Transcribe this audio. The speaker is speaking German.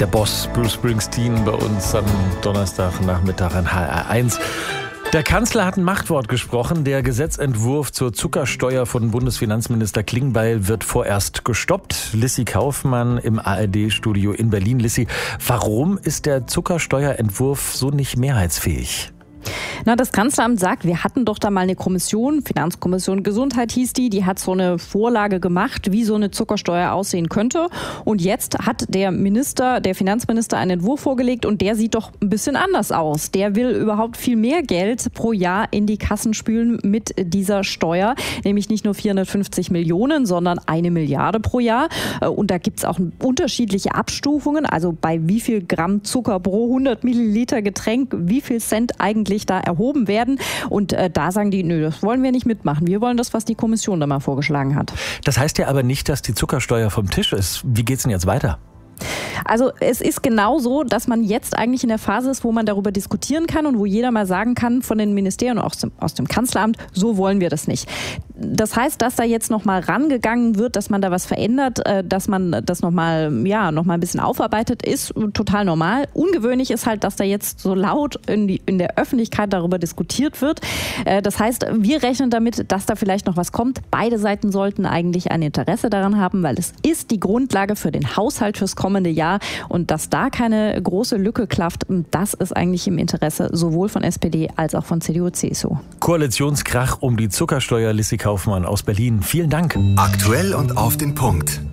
Der Boss Bruce Springsteen bei uns am Donnerstagnachmittag an HR1. Der Kanzler hat ein Machtwort gesprochen. Der Gesetzentwurf zur Zuckersteuer von Bundesfinanzminister Klingbeil wird vorerst gestoppt. Lissy Kaufmann im ARD-Studio in Berlin. Lissy, warum ist der Zuckersteuerentwurf so nicht mehrheitsfähig? Das Kanzleramt sagt, wir hatten doch da mal eine Kommission, Finanzkommission Gesundheit hieß die hat so eine Vorlage gemacht, wie so eine Zuckersteuer aussehen könnte. Und jetzt hat der Finanzminister einen Entwurf vorgelegt und der sieht doch ein bisschen anders aus. Der will überhaupt viel mehr Geld pro Jahr in die Kassen spülen mit dieser Steuer. Nämlich nicht nur 450 Millionen, sondern 1 Milliarde pro Jahr. Und da gibt es auch unterschiedliche Abstufungen. Also bei wie viel Gramm Zucker pro 100 Milliliter Getränk, wie viel Cent eigentlich da erhoben werden. Und da sagen die, nö, das wollen wir nicht mitmachen. Wir wollen das, was die Kommission da mal vorgeschlagen hat. Das heißt ja aber nicht, dass die Zuckersteuer vom Tisch ist. Wie geht's denn jetzt weiter? Also es ist genau so, dass man jetzt eigentlich in der Phase ist, wo man darüber diskutieren kann und wo jeder mal sagen kann von den Ministerien und auch aus dem Kanzleramt, so wollen wir das nicht. Das heißt, dass da jetzt nochmal rangegangen wird, dass man da was verändert, dass man das nochmal ein bisschen aufarbeitet, ist total normal. Ungewöhnlich ist halt, dass da jetzt so laut in der Öffentlichkeit darüber diskutiert wird. Das heißt, wir rechnen damit, dass da vielleicht noch was kommt. Beide Seiten sollten eigentlich ein Interesse daran haben, weil es ist die Grundlage für den Haushalt fürs kommende Jahr. Und dass da keine große Lücke klafft, das ist eigentlich im Interesse sowohl von SPD als auch von CDU, CSU. Koalitionskrach um die Zuckersteuer, Lissy Kaufmann aus Berlin. Vielen Dank. Aktuell und auf den Punkt.